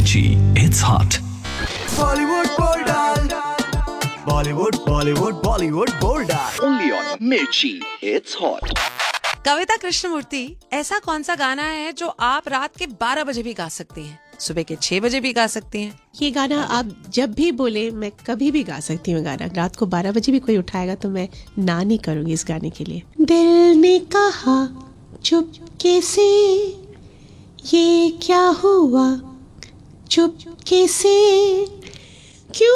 Mirchi, it's hot. Bollywood Bold, Bollywood Bold. Only on Mirchi, it's hot. कविता कृष्णमूर्ति, ऐसा कौन सा गाना है जो आप रात के 12 बजे भी गा सकती हैं, सुबह के 6 बजे भी गा सकती हैं? ये गाना आप जब भी बोले मैं कभी भी गा सकती हूँ गाना। रात को 12 बजे भी कोई उठाएगा तो मैं ना नहीं करूँगी इस गाने के लिए। दिल ने कहा चुपके से ये क्या हुआ, चुपके से